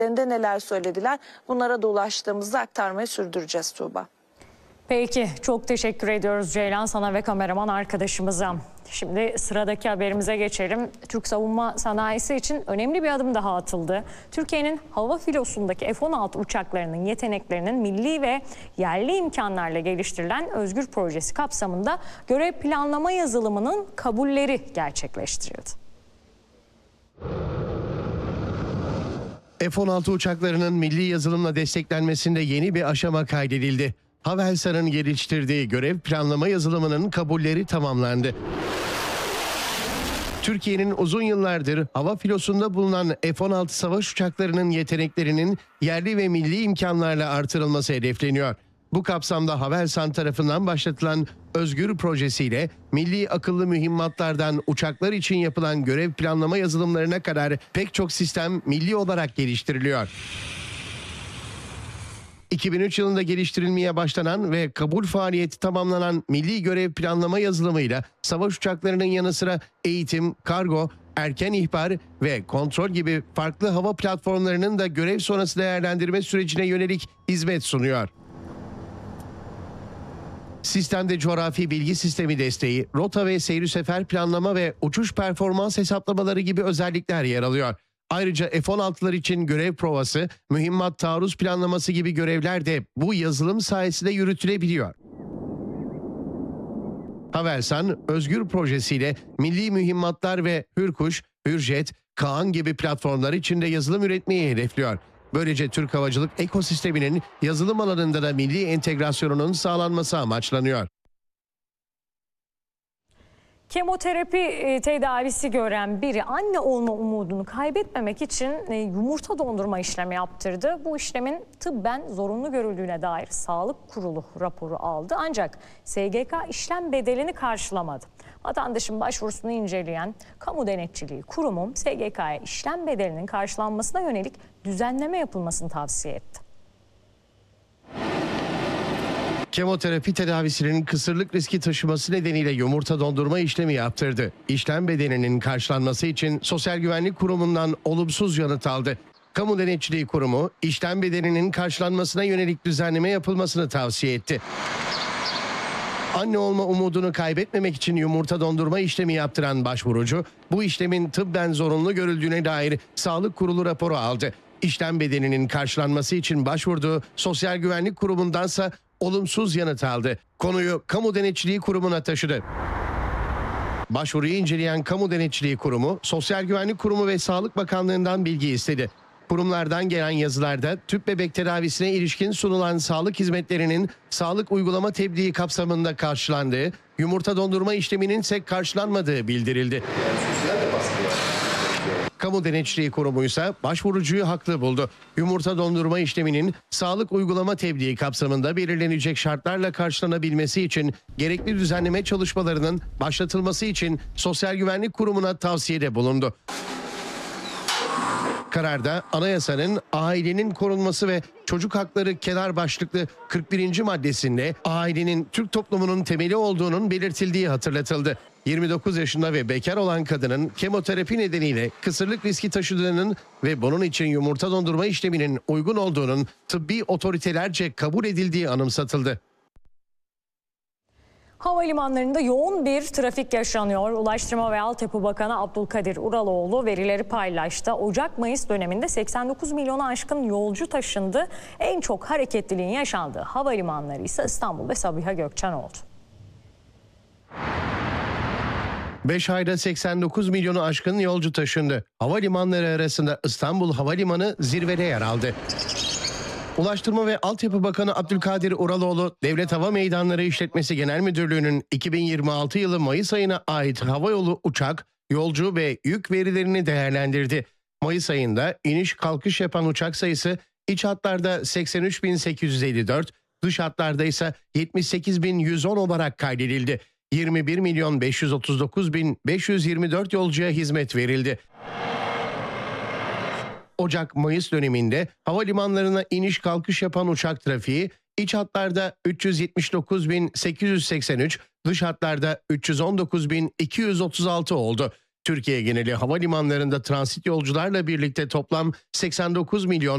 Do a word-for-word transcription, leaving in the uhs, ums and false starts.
neler söylediler? Bunlara da ulaştığımızda aktarmayı sürdüreceğiz Tuğba. Peki, çok teşekkür ediyoruz Ceylan, sana ve kameraman arkadaşımıza. Şimdi sıradaki haberimize geçelim. Türk savunma sanayisi için önemli bir adım daha atıldı. Türkiye'nin hava filosundaki F on altı uçaklarının yeteneklerinin milli ve yerli imkanlarla geliştirilen Özgür projesi kapsamında görev planlama yazılımının kabulleri gerçekleştirildi. F on altı uçaklarının milli yazılımla desteklenmesinde yeni bir aşama kaydedildi. Havelsan'ın geliştirdiği görev planlama yazılımının kabulleri tamamlandı. Türkiye'nin uzun yıllardır hava filosunda bulunan F on altı savaş uçaklarının yeteneklerinin yerli ve milli imkanlarla artırılması hedefleniyor. Bu kapsamda Havelsan tarafından başlatılan Özgür projesiyle milli akıllı mühimmatlardan uçaklar için yapılan görev planlama yazılımlarına kadar pek çok sistem milli olarak geliştiriliyor. iki bin üç yılında geliştirilmeye başlanan ve kabul faaliyeti tamamlanan milli görev planlama yazılımıyla savaş uçaklarının yanı sıra eğitim, kargo, erken ihbar ve kontrol gibi farklı hava platformlarının da görev sonrası değerlendirme sürecine yönelik hizmet sunuyor. Sistemde coğrafi bilgi sistemi desteği, rota ve seyri sefer planlama ve uçuş performans hesaplamaları gibi özellikler yer alıyor. Ayrıca F on altılar için görev provası, mühimmat taarruz planlaması gibi görevler de bu yazılım sayesinde yürütülebiliyor. Havelsan, Özgür projesiyle milli mühimmatlar ve Hürkuş, Hürjet, Kaan gibi platformlar içinde yazılım üretmeyi hedefliyor. Böylece Türk havacılık ekosisteminin yazılım alanında da milli entegrasyonunun sağlanması amaçlanıyor. Kemoterapi tedavisi gören biri anne olma umudunu kaybetmemek için yumurta dondurma işlemi yaptırdı. Bu işlemin tıbben zorunlu görüldüğüne dair Sağlık Kurulu raporu aldı. Ancak S G K işlem bedelini karşılamadı. Vatandaşın başvurusunu inceleyen Kamu Denetçiliği Kurumu S G K'ya işlem bedelinin karşılanmasına yönelik düzenleme yapılmasını tavsiye etti. Kemoterapi tedavisinin kısırlık riski taşıması nedeniyle yumurta dondurma işlemi yaptırdı. İşlem bedelinin karşılanması için Sosyal Güvenlik Kurumu'ndan olumsuz yanıt aldı. Kamu Denetçiliği Kurumu, işlem bedelinin karşılanmasına yönelik düzenleme yapılmasını tavsiye etti. Anne olma umudunu kaybetmemek için yumurta dondurma işlemi yaptıran başvurucu, bu işlemin tıbben zorunlu görüldüğüne dair Sağlık Kurulu raporu aldı. İşlem bedelinin karşılanması için başvurduğu Sosyal Güvenlik Kurumu'ndansa olumsuz yanıt aldı. Konuyu Kamu Denetçiliği Kurumu'na taşıdı. Başvuruyu inceleyen Kamu Denetçiliği Kurumu, Sosyal Güvenlik Kurumu ve Sağlık Bakanlığı'ndan bilgi istedi. Kurumlardan gelen yazılarda tüp bebek tedavisine ilişkin sunulan sağlık hizmetlerinin sağlık uygulama tebliği kapsamında karşılandığı, yumurta dondurma işleminin ise karşılanmadığı bildirildi. Kamu Denetçiliği Kurumu ise başvurucuyu haklı buldu. Yumurta dondurma işleminin sağlık uygulama tebliği kapsamında belirlenecek şartlarla karşılanabilmesi için gerekli düzenleme çalışmalarının başlatılması için Sosyal Güvenlik Kurumu'na tavsiyede bulundu. Kararda anayasanın ailenin korunması ve çocuk hakları kenar başlıklı kırk birinci maddesinde ailenin Türk toplumunun temeli olduğunun belirtildiği hatırlatıldı. yirmi dokuz yaşında ve bekar olan kadının kemoterapi nedeniyle kısırlık riski taşıdığının ve bunun için yumurta dondurma işleminin uygun olduğunun tıbbi otoritelerce kabul edildiği anımsatıldı. Havalimanlarında yoğun bir trafik yaşanıyor. Ulaştırma ve Altyapı Bakanı Abdülkadir Uraloğlu verileri paylaştı. Ocak-Mayıs döneminde seksen dokuz milyonu aşkın yolcu taşındı. En çok hareketliliğin yaşandığı havalimanları ise İstanbul ve Sabiha Gökçen oldu. beş ayda seksen dokuz milyonu aşkın yolcu taşındı. Havalimanları arasında İstanbul Havalimanı zirvede yer aldı. Ulaştırma ve Altyapı Bakanı Abdülkadir Uraloğlu, Devlet Hava Meydanları İşletmesi Genel Müdürlüğü'nün iki bin yirmi altı yılı Mayıs ayına ait havayolu uçak, yolcu ve yük verilerini değerlendirdi. Mayıs ayında iniş kalkış yapan uçak sayısı iç hatlarda seksen üç bin sekiz yüz elli dört, dış hatlarda ise yetmiş sekiz bin yüz on olarak kaydedildi. yirmi bir milyon beş yüz otuz dokuz bin beş yüz yirmi dört yolcuya hizmet verildi. Ocak-Mayıs döneminde havalimanlarına iniş kalkış yapan uçak trafiği iç hatlarda üç yüz yetmiş dokuz bin sekiz yüz seksen üç, dış hatlarda üç yüz on dokuz bin iki yüz otuz altı oldu. Türkiye geneli havalimanlarında transit yolcularla birlikte toplam seksen dokuz milyon